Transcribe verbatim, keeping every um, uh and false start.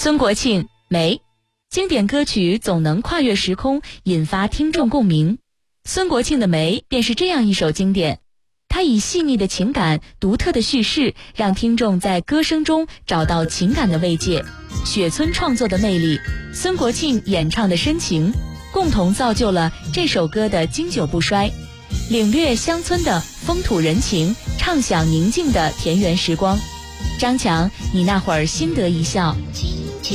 孙国庆《梅》，经典歌曲总能跨越时空，引发听众共鸣。孙国庆的《梅》便是这样一首经典，它以细腻的情感、独特的叙事，让听众在歌声中找到情感的慰藉。雪村创作的魅力，孙国庆演唱的深情，共同造就了这首歌的经久不衰。领略乡村的风土人情，畅享宁静的田园时光。张强，你那会儿心得一笑。